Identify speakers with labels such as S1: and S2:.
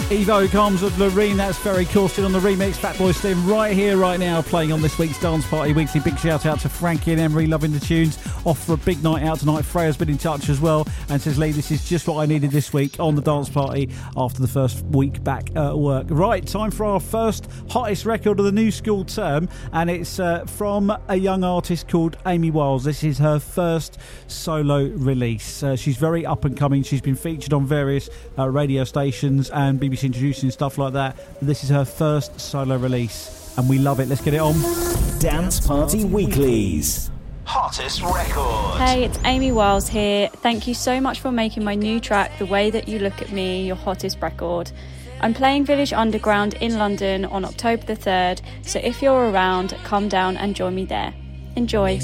S1: Evo comes with Loreen, that's Ferry Corsten on the remix. Fatboy Slim right here, right now, playing on this week's Dance Party Weekly. Big shout out to Frankie and Emery, loving the tunes. Off for a big night out tonight. Freya's been in touch as well and says, Lee, this is just what I needed this week on the Dance Party after the first week back at work. Right, time for our first hottest record of the new school term, and it's from a young artist called Amy Wiles. This is her first solo release. She's very up and coming. She's been featured on various radio stations and BBC Introducing and stuff like that. This is her first solo release and we love it. Let's get it on.
S2: Dance Party Weeklies.
S3: Hottest record.
S4: Hey, it's Amy Wiles here. Thank you so much for making my new track, The Way That You Look At Me, your hottest record. I'm playing Village Underground in London on October the 3rd, so if you're around, come down and join me there. Enjoy.